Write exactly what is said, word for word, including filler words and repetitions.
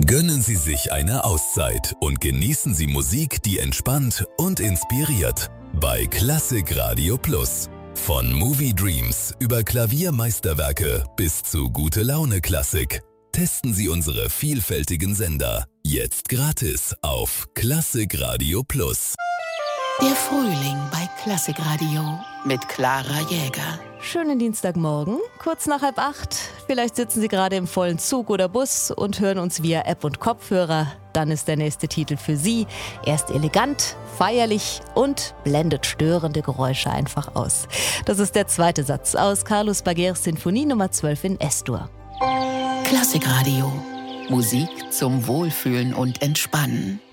Gönnen Sie sich eine Auszeit und genießen Sie Musik, die entspannt und inspiriert. Bei Klassik Radio Plus. Von Movie Dreams über Klaviermeisterwerke bis zu Gute-Laune-Klassik. Testen Sie unsere vielfältigen Sender. Jetzt gratis auf Klassik Radio Plus. Der Frühling bei Klassik Radio mit Clara Jäger. Schönen Dienstagmorgen, kurz nach halb acht. Vielleicht sitzen Sie gerade im vollen Zug oder Bus und hören uns via App und Kopfhörer. Dann ist der nächste Titel für Sie. Er ist elegant, feierlich und blendet störende Geräusche einfach aus. Das ist der zweite Satz aus Carlos Bagueres Sinfonie Nummer zwölf in Es-Dur. Klassik Radio. Musik zum Wohlfühlen und Entspannen.